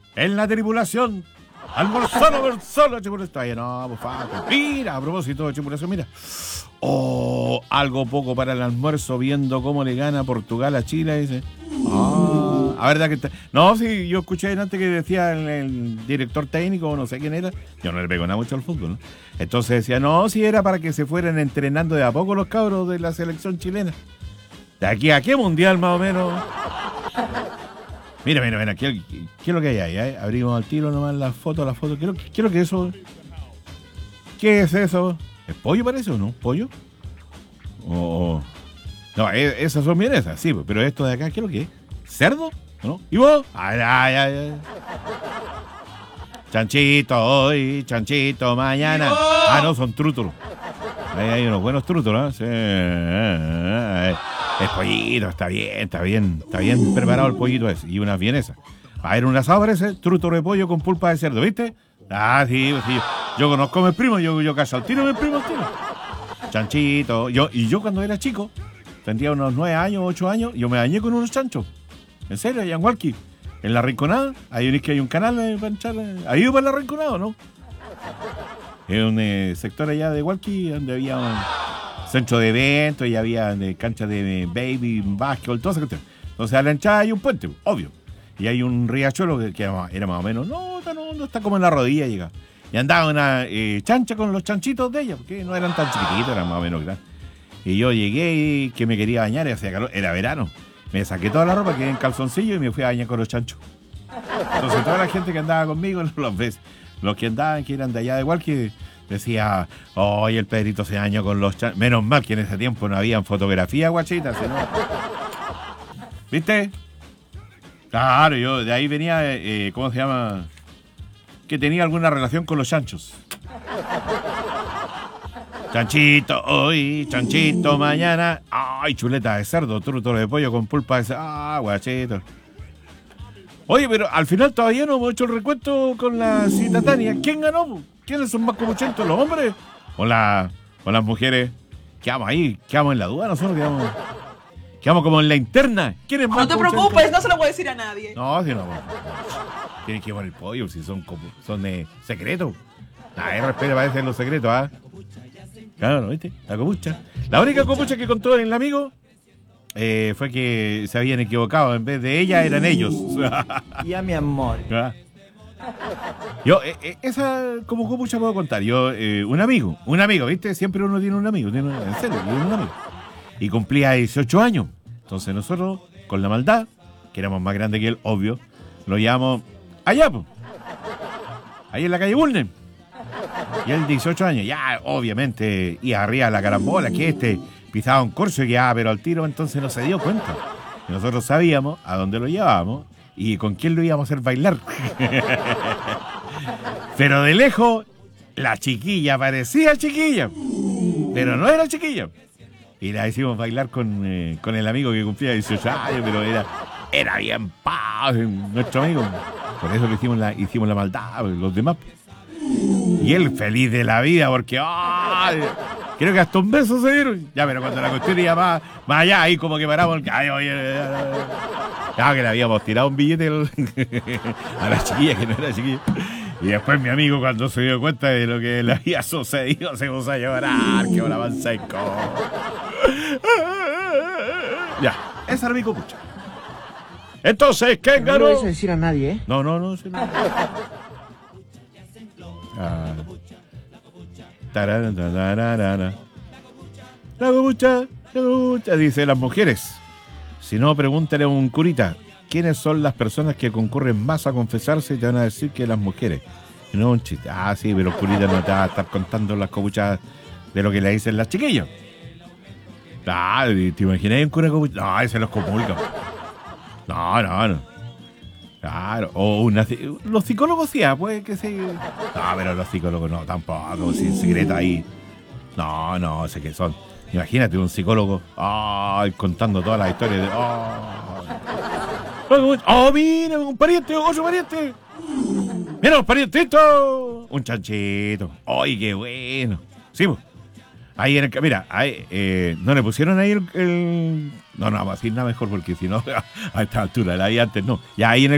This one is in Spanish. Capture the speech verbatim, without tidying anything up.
en la tripulación. Almorzó, almorzó la tripulación. Todavía no, por favor. Mira, a propósito de tripulación, mira. Oh, algo poco para el almuerzo, viendo cómo le gana Portugal a Chile, dice. Ah, a verdad que está. No, sí, yo escuché antes que decía el, el director técnico, no sé quién era. Yo no le pego nada mucho al fútbol, ¿no? Entonces decía, no, si era para que se fueran entrenando de a poco los cabros de la selección chilena. ¿De aquí a qué mundial, más o menos? Mira, mira, mira, ¿qué, qué, qué es lo que hay ahí? Eh? Abrimos al tiro nomás las fotos, las fotos. ¿Qué es lo, qué es lo que es eso? ¿Qué es eso? ¿Es pollo parece o no? ¿Pollo? O... No, es, esas son vienesas, sí, pero esto de acá, ¿qué es lo que es? ¿Cerdo? ¿No? ¿Y vos? Ay, ay, ay, ay. Chanchito hoy, chanchito mañana. Ah, no, son trútulos. Ahí hay unos buenos trútulos, ¿eh? Sí. Es pollito, está bien, está bien, está bien preparado el pollito ese. Y unas vienesas. Va a ir un asado, parece, trútulo de pollo con pulpa de cerdo, ¿viste? Ah, sí, sí. Yo, yo conozco a mi primo, yo, yo caso al tiro a mi primo al tiro. Chanchito. Yo, y yo cuando era chico, tendría unos nueve años, ocho años, yo me bañé con unos chanchos. En serio, allá en Hualqui. En la Rinconada, ahí ves que hay un canal eh, para echar. Eh, ¿ha ido para la Rinconada o no? Es un eh, sector allá de Hualqui donde había un centro de eventos y había de canchas de baby, básquetbol, todo eso. Entonces a la hinchada hay un puente, obvio. Y hay un riachuelo que, que era más o menos, no, no, no, está como en la rodilla, llega. Y andaba una eh, chancha con los chanchitos de ella, porque no eran tan chiquititos, eran más o menos grandes. Y yo llegué y que me quería bañar y hacía calor, era verano. Me saqué toda la ropa, quedé en calzoncillo y me fui a bañar con los chanchos. Entonces toda la gente que andaba conmigo, los ves, los que andaban, que eran de allá de igual, que decía, oye, el Pedrito se bañó con los chanchos. Menos mal que en ese tiempo no habían fotografías, guachitas, ¿no? ¿Viste? Claro, yo de ahí venía, eh, ¿cómo se llama? Que tenía alguna relación con los chanchos. Chanchito hoy, chanchito mañana. Ay, chuleta de cerdo, trútulo de pollo con pulpa de cerdo. Ah, guachito. Oye, pero al final todavía no hemos hecho el recuento con la cita Tania. ¿Quién ganó? ¿Quiénes son más copuchentos, los hombres o, la, o las mujeres? Quedamos ahí, quedamos en la duda, nosotros quedamos, quedamos como en la interna. ¿Quién es más No te copuchento? preocupes, no se lo voy a decir a nadie. No, si no. Tienen que llevar el pollo, si son, son eh, secretos. Ay, respeta, parecen los secretos, ¿ah? ¿eh? Claro, ¿viste? La copucha. La única copucha que contó el amigo eh, fue que se habían equivocado. En vez de ella, eran ellos. Ya, mi amor. ¿Ah? Yo, eh, eh, esa como copucha puedo contar. Yo, eh, un amigo, un amigo, ¿viste? Siempre uno tiene un amigo, tiene, en serio, tiene un amigo. Y cumplía dieciocho años. Entonces nosotros, con la maldad, que éramos más grandes que él, obvio, lo llevamos allá, pues. Ahí en la calle Bulnes. Y él, dieciocho años, ya, obviamente, iba arriba de la carambola, que este pisaba un corso y quedaba, pero al tiro, entonces no se dio cuenta. Y nosotros sabíamos a dónde lo llevábamos y con quién lo íbamos a hacer bailar. Pero de lejos, la chiquilla parecía chiquilla, pero no era chiquilla. Y la hicimos bailar con, eh, con el amigo que cumplía dieciocho años, pero era, era bien paz, nuestro amigo. Por eso le hicimos la, hicimos la maldad, los demás. Y él feliz de la vida, porque ¡ay! Creo que hasta un beso se dieron. Ya, pero cuando la cuestión iba más, más allá, ahí como que paramos el... Ay, oye, claro que le habíamos tirado un billete a la chiquilla, que no era chiquilla. Y después mi amigo, cuando se dio cuenta de lo que le había sucedido, se puso a llorar, que ahora van seco. Ya, esa era mi copucha. Entonces, ¿quién ganó? No lo vais a decir a nadie, ¿eh? No, no, no. Sí, no. Ah. Tarara, tarara. La copucha, la copucha, dice las mujeres. Si no, pregúntale a un curita. ¿Quiénes son las personas que concurren más a confesarse? Y te van a decir que las mujeres. Y no un chiste. Ah, sí, pero el curita no te va a estar contando las copuchas de lo que le dicen las chiquillas. Ah, ¿te imaginas un cura copucha? No, ese los comulga. No, no, no. Claro, o una, los psicólogos sí, puede que sí. No, pero los psicólogos no, tampoco, sin secreto ahí. No, no, sé qué son. Imagínate un psicólogo, ay, contando todas las historias de. Oh, oh mira, un pariente, otro pariente. Mira, un parientito. Un chanchito. Ay, qué bueno. Sí, pues. Ahí en el. Mira, ahí, eh, no le pusieron ahí el, el. No, no, vamos a decir nada mejor porque si no, a esta altura, la vi antes no. Ya ahí en el.